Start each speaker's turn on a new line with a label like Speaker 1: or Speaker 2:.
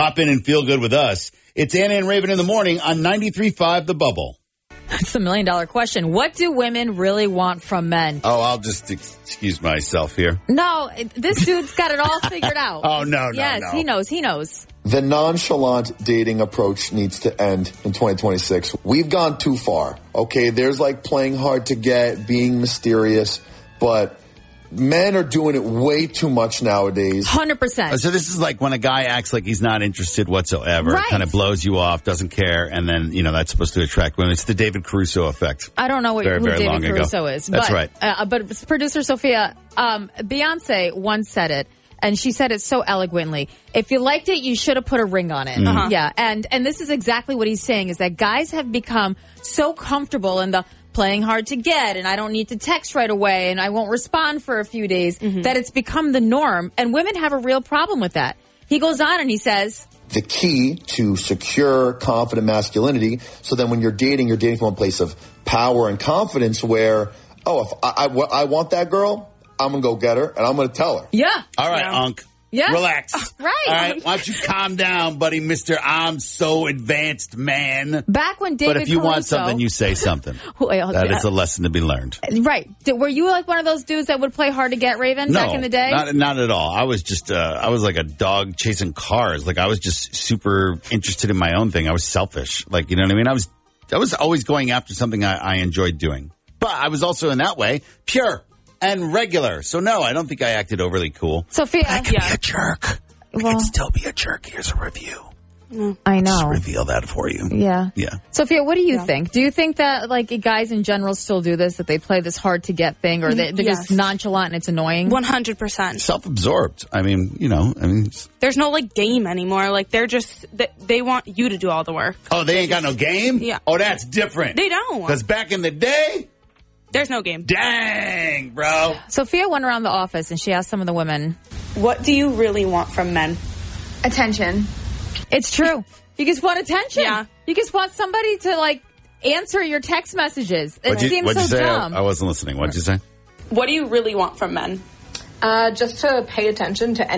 Speaker 1: Hop in and feel good with us. It's Anna and Raven in the morning on 93.5 The Bubble.
Speaker 2: That's the $1,000,000 question. What do women really want from men?
Speaker 1: Oh, I'll just excuse myself here.
Speaker 2: No, this dude's got it all figured out.
Speaker 1: Oh, no.
Speaker 2: Yes, he knows.
Speaker 3: The nonchalant dating approach needs to end in 2026. We've gone too far. Okay, there's like playing hard to get, being mysterious, but men are doing it way too much nowadays.
Speaker 2: 100%.
Speaker 1: So this is like when a guy acts like he's not interested whatsoever,
Speaker 2: Right.
Speaker 1: kind of blows you off, doesn't care, and then, that's supposed to attract women. It's the David Caruso effect.
Speaker 2: I don't know who
Speaker 1: very
Speaker 2: David
Speaker 1: long ago.
Speaker 2: Caruso is.
Speaker 1: That's right.
Speaker 2: But producer Sophia, Beyonce once said it, and she said it so eloquently. If you liked it, you should have put a ring on it.
Speaker 1: Uh-huh.
Speaker 2: Yeah, and this is exactly what he's saying, is that guys have become so comfortable in the playing hard to get, and I don't need to text right away, and I won't respond for a few days, that it's become the norm, and women have a real problem with that. He goes on and he says,
Speaker 3: The key to secure, confident masculinity, so then when you're dating from a place of power and confidence where, if I want that girl, I'm going to go get her, and I'm going to tell her.
Speaker 2: yeah.
Speaker 1: All right, Unc.
Speaker 2: Yeah.
Speaker 1: Relax.
Speaker 2: Right.
Speaker 1: All right, why don't you calm down, buddy, Mr. I'm so advanced man.
Speaker 2: Back when David
Speaker 1: But if you want
Speaker 2: Caruso-
Speaker 1: something, you say something. That is a lesson to be learned.
Speaker 2: Right. Were you like one of those dudes that would play hard to get, Raven, back in the day?
Speaker 1: Not at all. I was just, I was like a dog chasing cars. Like I was just super interested in my own thing. I was selfish. Like, you know what I mean? I was always going after something I enjoyed doing. But I was also in that way pure and regular. So no, I don't think I acted overly cool.
Speaker 2: Sophia.
Speaker 1: I can be a jerk. I can still be a jerk. Here's a review.
Speaker 2: I know.
Speaker 1: Just reveal that for you.
Speaker 2: Yeah.
Speaker 1: Yeah.
Speaker 2: Sophia, what do you think? Do you think that like guys in general still do this, that they play this hard to get thing, or they're just nonchalant and it's annoying?
Speaker 4: 100%.
Speaker 1: Self-absorbed. I mean,
Speaker 4: There's no game anymore. Like they're just, they want you to do all the work.
Speaker 1: Oh, they ain't got no game?
Speaker 4: Yeah.
Speaker 1: Oh, that's different.
Speaker 4: They don't.
Speaker 1: Because back in the day,
Speaker 4: there's no game.
Speaker 1: Dang, bro.
Speaker 2: Sophia went around the office and she asked some of the women,
Speaker 4: What do you really want from men?
Speaker 5: Attention.
Speaker 2: It's true. You just want attention.
Speaker 4: Yeah.
Speaker 2: You just want somebody to answer your text messages. It
Speaker 1: What'd
Speaker 2: seems
Speaker 1: you
Speaker 2: so
Speaker 1: say?
Speaker 2: dumb.
Speaker 1: I wasn't listening. What'd you say?
Speaker 4: What do you really want from men?
Speaker 5: Just to pay attention to